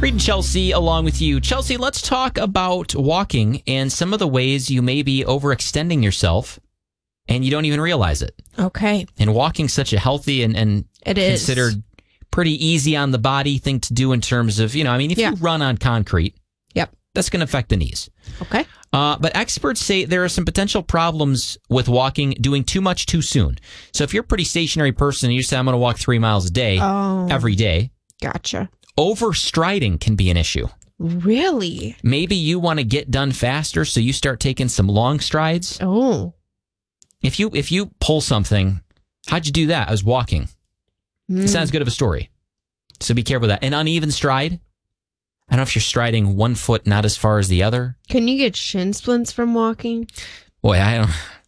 Reed and Chelsea along with you. Chelsea, let's talk about walking and some of the ways you may be overextending yourself and you don't even realize it. Okay. And walking's such a healthy and It is. considered pretty easy on the body thing to do in terms of, if you run on concrete, that's going to affect the knees. Okay. But experts say there are some potential problems with walking, doing too much too soon. So if you're a pretty stationary person and you say, I'm going to walk 3 miles a day every day. Gotcha. Overstriding can be an issue. Really? Maybe you want to get done faster, so you start taking some long strides. Oh. If you pull something, how'd you do that? I was walking. It sounds good of a story. So be careful with that. An uneven stride. I don't know if you're striding one foot not as far as the other. Can you get shin splints from walking? Boy, I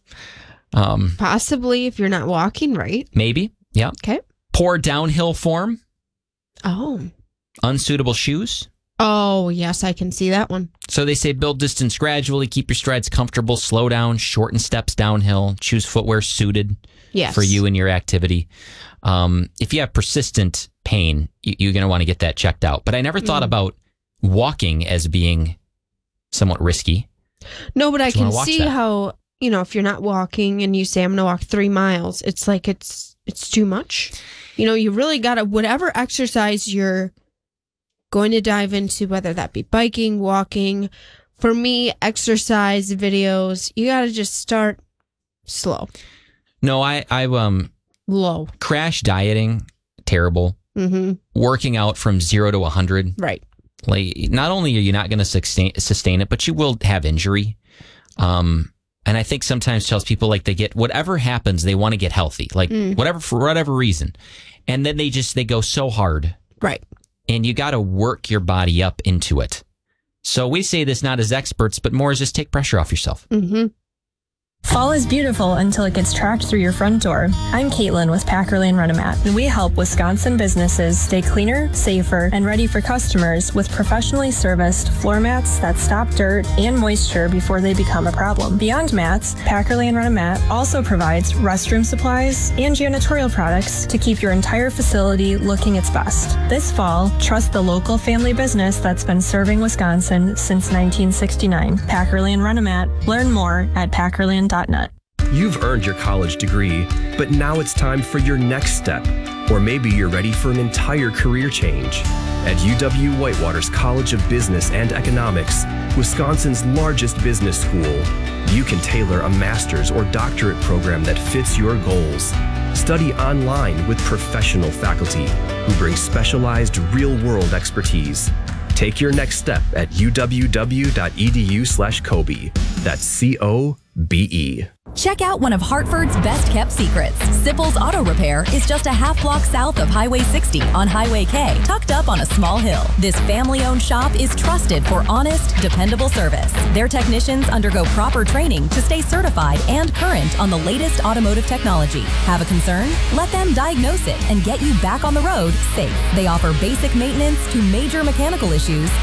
don't. Possibly if you're not walking right. Maybe. Yeah. Okay. Poor downhill form. Oh. Unsuitable shoes. Oh, yes, I can see that one. So they say build distance gradually, keep your strides comfortable, slow down, shorten steps downhill, choose footwear suited for you and your activity. If you have persistent pain, you're going to want to get that checked out. But I never thought about walking as being somewhat risky. No, but I can see how, if you're not walking and you say, I'm going to walk 3 miles, it's like it's too much. You really got to, whatever exercise you're going to dive into, whether that be biking, walking. For me, exercise videos, you got to just start slow. No, I low. Crash dieting, terrible. Mm-hmm. Working out from 0 to 100. Right. Like, not only are you not going to sustain it, but you will have injury. And I think sometimes tells people like they get whatever happens, they want to get healthy, like whatever for whatever reason, and then they go so hard. Right. And you got to work your body up into it. So we say this not as experts, but more as just take pressure off yourself. Mm-hmm. Fall is beautiful until it gets tracked through your front door. I'm Caitlin with Packerly and Runamat, and we help Wisconsin businesses stay cleaner, safer, and ready for customers with professionally serviced floor mats that stop dirt and moisture before they become a problem. Beyond mats, Packerly and Runamat also provides restroom supplies and janitorial products to keep your entire facility looking its best. This fall, trust the local family business that's been serving Wisconsin since 1969. Packerly and Runamat. Learn more at packerland.net. You've earned your college degree, but now it's time for your next step. Or maybe you're ready for an entire career change. At UW-Whitewater's College of Business and Economics, Wisconsin's largest business school, you can tailor a master's or doctorate program that fits your goals. Study online with professional faculty who bring specialized real-world expertise. Take your next step at uww.edu/Kobe. That's COBE. Check out one of Hartford's best-kept secrets. Sippel's Auto Repair is just a half block south of Highway 60 on Highway K, tucked up on a small hill. This family-owned shop is trusted for honest, dependable service. Their technicians undergo proper training to stay certified and current on the latest automotive technology. Have a concern? Let them diagnose it and get you back on the road safe. They offer basic maintenance to major mechanical issues